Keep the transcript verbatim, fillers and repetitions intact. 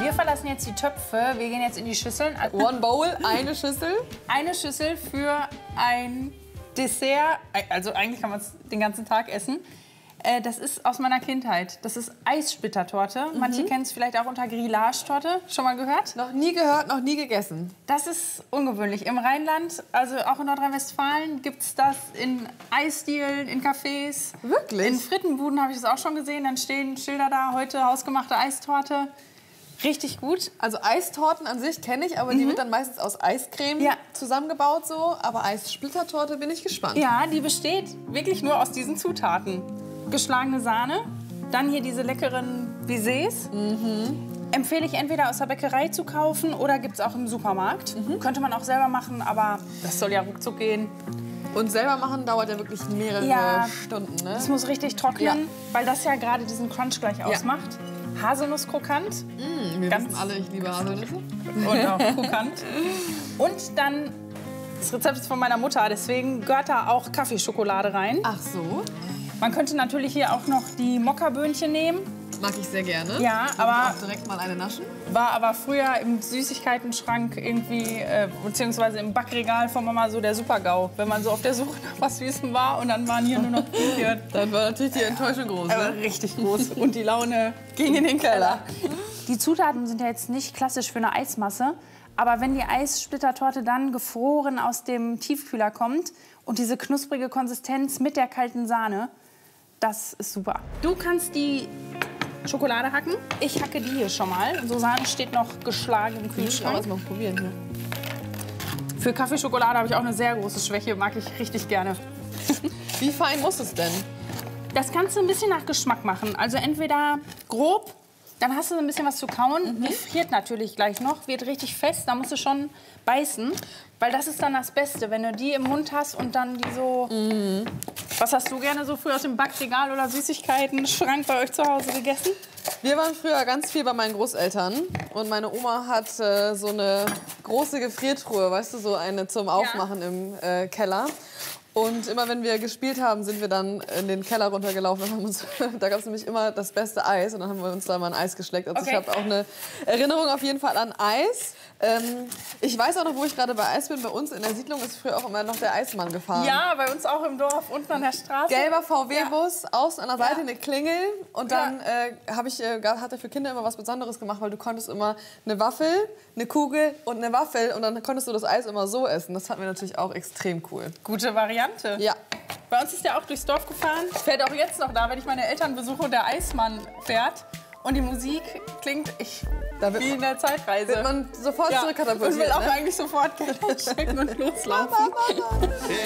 Wir verlassen jetzt die Töpfe. Wir gehen jetzt in die Schüsseln. One Bowl, eine Schüssel. Eine Schüssel für ein Dessert. Also eigentlich kann man es den ganzen Tag essen. Das ist aus meiner Kindheit. Das ist Eissplittertorte. Mhm. Manche kennen es vielleicht auch unter Grillage-Torte. Schon mal gehört? Noch nie gehört, noch nie gegessen. Das ist ungewöhnlich. Im Rheinland, also auch in Nordrhein-Westfalen, gibt es das in Eisdielen, in Cafés. Wirklich? In Frittenbuden habe ich das auch schon gesehen. Dann stehen Schilder da, heute hausgemachte Eistorte. Richtig gut. Also Eistorten an sich kenne ich, aber mhm. die wird dann meistens aus Eiscreme ja. zusammengebaut so. Aber Eissplittertorte bin ich gespannt. Ja, die besteht wirklich nur aus diesen Zutaten. Geschlagene Sahne, dann hier diese leckeren Bisets. Mhm. Empfehle ich entweder aus der Bäckerei zu kaufen oder gibt es auch im Supermarkt. Mhm. Könnte man auch selber machen, aber das soll ja ruckzuck gehen. Und selber machen dauert ja wirklich mehrere ja, Stunden, ne? Das muss richtig trocknen, ja. weil das ja gerade diesen Crunch gleich ausmacht. Ja. Haselnusskrokant. Mm, wir wissen alle, ich liebe Haselnüsse. Und auch krokant. Und dann, das Rezept ist von meiner Mutter, deswegen gehört da auch Kaffeeschokolade rein. Ach so. Man könnte natürlich hier auch noch die Mokkaböhnchen nehmen. Mag ich sehr gerne. Ja, ich aber auch direkt mal eine naschen. War aber früher im Süßigkeitenschrank irgendwie, äh, beziehungsweise im Backregal von Mama so der Super-GAU. Wenn man so auf der Suche nach was Süßem war und dann waren hier nur noch hier. Dann war natürlich die Enttäuschung groß. Aber ne? richtig groß. Und die Laune ging in den Keller. Die Zutaten sind ja jetzt nicht klassisch für eine Eismasse. Aber wenn die Eissplittertorte dann gefroren aus dem Tiefkühler kommt und diese knusprige Konsistenz mit der kalten Sahne, das ist super. Du kannst die Schokolade hacken. Ich hacke die hier schon mal. So Sahne steht noch geschlagen im Kühlschrank. Ich muss mal probieren hier. Für Kaffeeschokolade habe ich auch eine sehr große Schwäche. Mag ich richtig gerne. Wie fein muss es denn? Das kannst du ein bisschen nach Geschmack machen. Also entweder grob, dann hast du so ein bisschen was zu kauen. Mhm. Die friert natürlich gleich noch, wird richtig fest. Da musst du schon beißen, weil das ist dann das Beste, wenn du die im Mund hast und dann die so... Mhm. Was hast du gerne so früher aus dem Backregal oder Süßigkeiten-Schrank bei euch zu Hause gegessen? Wir waren früher ganz viel bei meinen Großeltern und meine Oma hat äh, so eine große Gefriertruhe, weißt du, so eine zum Aufmachen ja. im äh, Keller. Und immer wenn wir gespielt haben, sind wir dann in den Keller runtergelaufen und haben uns, da gab es nämlich immer das beste Eis und dann haben wir uns da mal ein Eis geschleckt. Also okay. ich habe auch eine Erinnerung auf jeden Fall an Eis. Ähm, ich weiß auch noch, wo ich gerade bei Eis bin. Bei uns in der Siedlung ist früher auch immer noch der Eismann gefahren. Ja, bei uns auch im Dorf, unten an der Straße. Gelber V W-Bus, ja. außen an der Seite ja. eine Klingel. Und dann ja. äh, hab ich, äh, hat er für Kinder immer was Besonderes gemacht, weil du konntest immer eine Waffel, eine Kugel und eine Waffel. Und dann konntest du das Eis immer so essen. Das fanden wir natürlich auch extrem cool. Gute Variante. Ja. Bei uns ist der auch durchs Dorf gefahren. Fährt auch jetzt noch da, wenn ich meine Eltern besuche und der Eismann fährt. Und die Musik klingt ich, da wird wie in der Zeitreise. Wird man sofort ja. zurückkatapultiert. Und will auch ne? eigentlich sofort Geld ausstecken und loslaufen.